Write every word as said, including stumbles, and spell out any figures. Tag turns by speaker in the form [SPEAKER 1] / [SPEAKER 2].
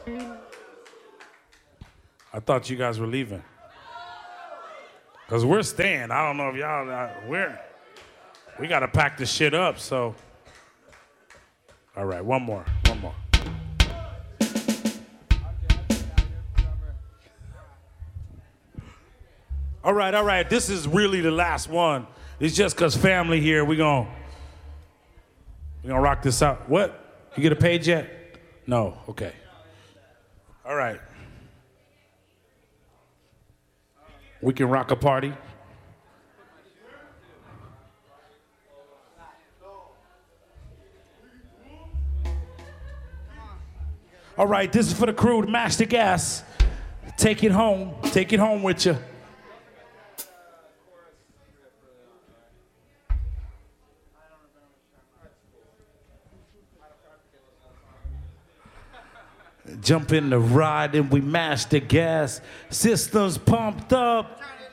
[SPEAKER 1] I thought you guys were leaving. Because we're staying. I don't know if y'all, uh, we're, we got to pack this shit up, so. All right, one more, one more. All right, all right, this is really the last one. It's just because family here, we gon' we gonna rock this out. What? You get a page yet? No, okay. All right. We can rock a party. All right, this is for the crew to mash the gas. Take it home. Take it home with you. Jump in the ride and we mash the gas. Systems pumped up.